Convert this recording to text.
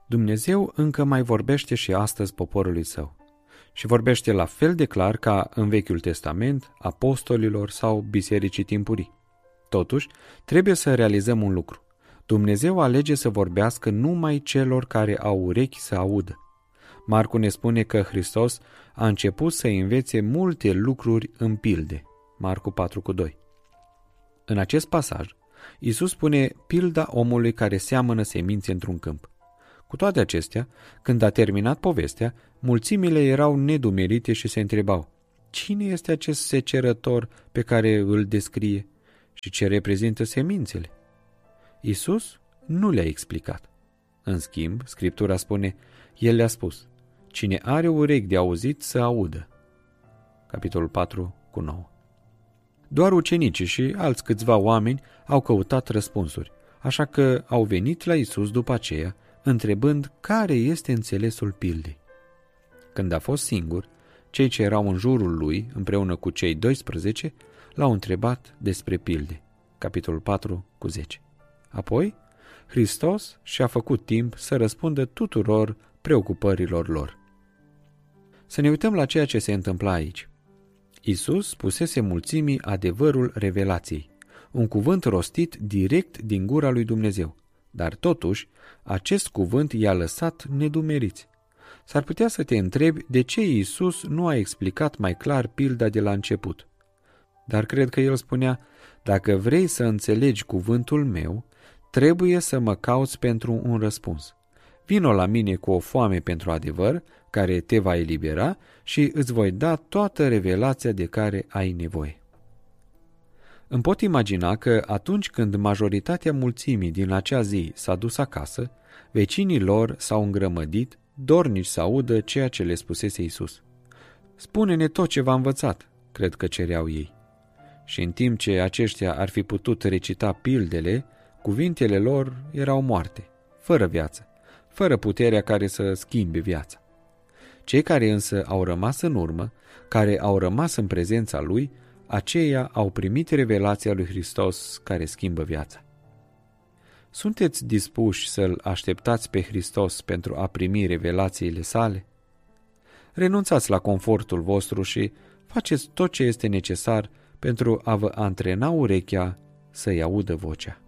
Dumnezeu încă mai vorbește și astăzi poporului său. Și vorbește la fel de clar ca în Vechiul Testament, apostolilor sau bisericii timpurii. Totuși, trebuie să realizăm un lucru. Dumnezeu alege să vorbească numai celor care au urechi să audă. Marcu ne spune că Hristos a început să învețe multe lucruri în pilde. Marcu 4,2. În acest pasaj, Iisus spune pilda omului care seamănă semințe într-un câmp. Cu toate acestea, când a terminat povestea, mulțimile erau nedumerite și se întrebau: cine este acest secerător pe care îl descrie și ce reprezintă semințele? Iisus nu le-a explicat. În schimb, Scriptura spune, El le-a spus: cine are urechi de auzit să audă. Capitolul 4:9. Doar ucenicii și alți câțiva oameni au căutat răspunsuri, așa că au venit la Iisus după aceea, întrebând care este înțelesul pildei. Când a fost singur, cei ce erau în jurul lui, împreună cu cei 12, l-au întrebat despre pilde. Capitolul 4:10. Apoi, Hristos și-a făcut timp să răspundă tuturor preocupărilor lor. Să ne uităm la ceea ce se întâmpla aici. Iisus spusese mulțimii adevărul revelației, un cuvânt rostit direct din gura lui Dumnezeu, dar totuși acest cuvânt i-a lăsat nedumeriți. S-ar putea să te întrebi de ce Iisus nu a explicat mai clar pilda de la început. Dar cred că El spunea: dacă vrei să înțelegi cuvântul meu, trebuie să mă cauți pentru un răspuns. Vino la mine cu o foame pentru adevăr, care te va elibera, și îți voi da toată revelația de care ai nevoie. Îmi pot imagina că atunci când majoritatea mulțimii din acea zi s-a dus acasă, vecinii lor s-au îngrămădit, dornici să audă ceea ce le spusese Iisus. Spune-ne tot ce v-a învățat, cred că cereau ei. Și în timp ce aceștia ar fi putut recita pildele, cuvintele lor erau moarte, fără viață, fără puterea care să schimbe viața. Cei care însă au rămas în urmă, care au rămas în prezența Lui, aceia au primit revelația lui Hristos care schimbă viața. Sunteți dispuși să-L așteptați pe Hristos pentru a primi revelațiile sale? Renunțați la confortul vostru și faceți tot ce este necesar pentru a vă antrena urechea să-i audă vocea.